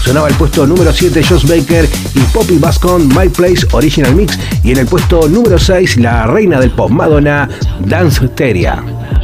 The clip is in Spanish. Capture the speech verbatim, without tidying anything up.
Sonaba el puesto número siete Josh Baker y Poppy Bascon, My Place Original Mix. Y en el puesto número seis, la reina del pop, Madonna, Dance Hysteria.